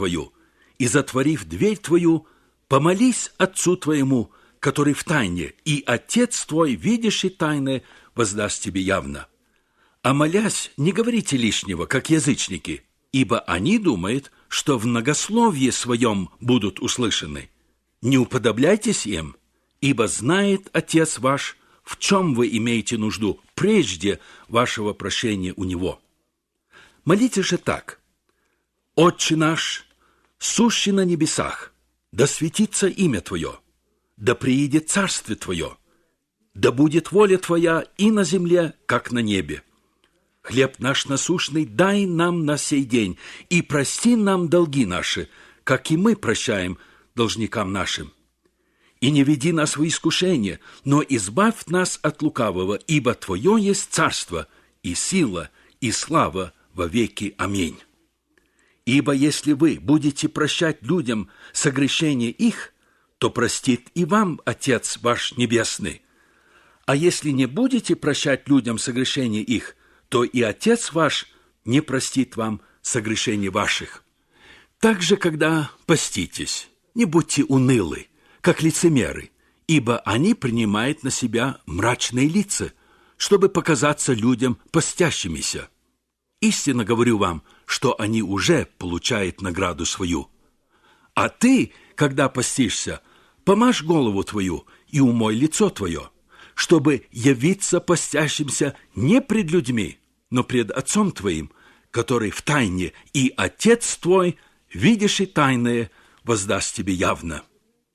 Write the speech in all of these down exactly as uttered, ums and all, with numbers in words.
твою, и, затворив дверь твою, помолись Отцу твоему, который в тайне, и Отец твой, видящий тайное, воздаст тебе явно. А молясь, не говорите лишнего, как язычники, ибо они думают, что в многословии своем будут услышаны. Не уподобляйтесь им, ибо знает Отец ваш, в чем вы имеете нужду прежде вашего прощения у Него. Молите же так: «Отче наш, сущий на небесах, да светится имя Твое, да приидет царствие Твое, да будет воля Твоя и на земле, как на небе. Хлеб наш насущный дай нам на сей день, и прости нам долги наши, как и мы прощаем должникам нашим. И не веди нас в искушение, но избавь нас от лукавого, ибо Твое есть царство, и сила, и слава во веки. Аминь. Ибо если вы будете прощать людям согрешения их, то простит и вам Отец ваш Небесный. А если не будете прощать людям согрешения их, то и Отец ваш не простит вам согрешений ваших. Также, когда поститесь, не будьте унылы, как лицемеры, ибо они принимают на себя мрачные лица, чтобы показаться людям постящимися. Истинно говорю вам, что они уже получают награду свою. А ты, когда постишься, помажь голову твою и умой лицо твое, чтобы явиться постящимся не пред людьми, но пред Отцом твоим, который в тайне, и Отец твой, видящий тайное, воздаст тебе явно.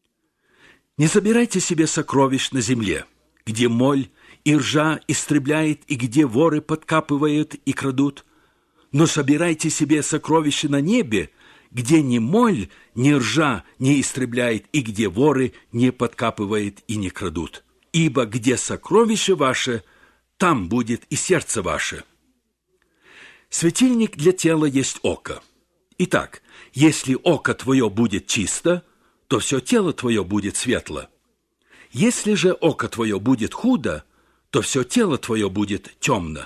Не собирайте себе сокровищ на земле, где моль и ржа истребляет, и где воры подкапывают и крадут, но собирайте себе сокровища на небе, где ни моль, ни ржа не истребляет, и где воры не подкапывают и не крадут. Ибо где сокровище ваше, там будет и сердце ваше. Светильник для тела есть око. Итак, если око твое будет чисто, то все тело твое будет светло. Если же око твое будет худо, то все тело твое будет темно.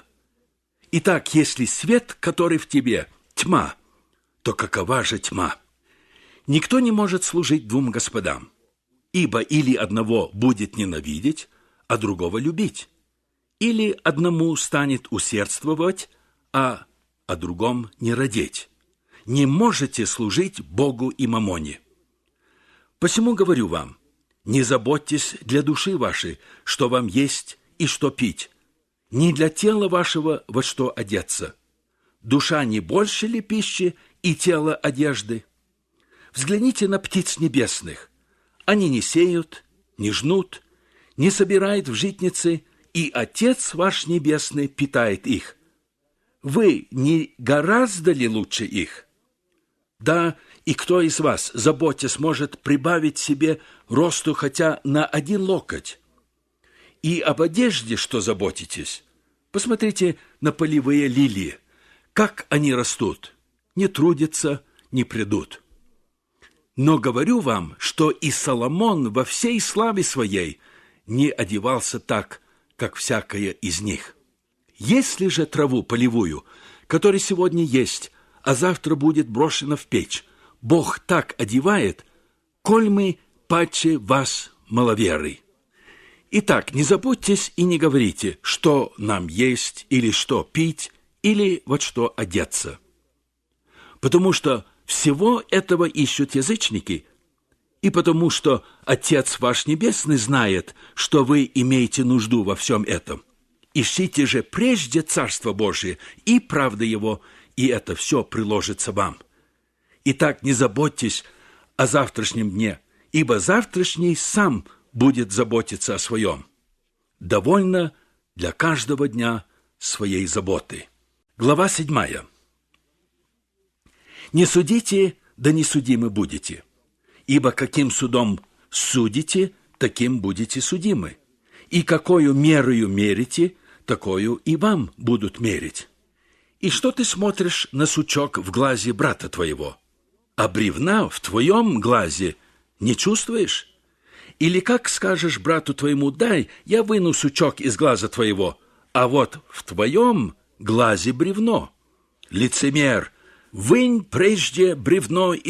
Итак, если свет, который в тебе, тьма, то какова же тьма? Никто не может служить двум господам, ибо или одного будет ненавидеть, а другого любить, или одному станет усердствовать, а о другом не радеть. Не можете служить Богу и мамоне. Посему говорю вам, не заботьтесь для души вашей, что вам есть и что пить, не для тела вашего во что одеться. Душа не больше ли пищи и тело одежды? Взгляните на птиц небесных. Они не сеют, не жнут, не собирают в житницы, и Отец ваш Небесный питает их. Вы не гораздо ли лучше их? Да, и кто из вас, заботясь, может прибавить себе росту хотя на один локоть? И об одежде, что заботитесь? Посмотрите на полевые лилии. Как они растут? Не трудятся, не придут. Но говорю вам, что и Соломон во всей славе своей не одевался так, как всякая из них. Если же траву полевую, которая сегодня есть, а завтра будет брошена в печь, Бог так одевает, коль мы паче вас маловеры. Итак, не заботьтесь и не говорите, что нам есть, или что пить, или вот что одеться. Потому что всего этого ищут язычники, и потому что Отец ваш Небесный знает, что вы имеете нужду во всем этом. Ищите же прежде Царство Божие и правды Его, и это все приложится вам. Итак, не заботьтесь о завтрашнем дне, ибо завтрашний сам будет заботиться о своем. Довольно для каждого дня своей заботы. Глава седьмая. Не судите, да не судимы будете, ибо каким судом судите, таким будете судимы, и какою мерою мерите, такою и вам будут мерить. И что ты смотришь на сучок в глазе брата твоего, а бревна в твоем глазе не чувствуешь? Или как скажешь брату твоему: дай, я выну сучок из глаза твоего, а вот в твоем глазе бревно? Лицемер, вынь прежде бревно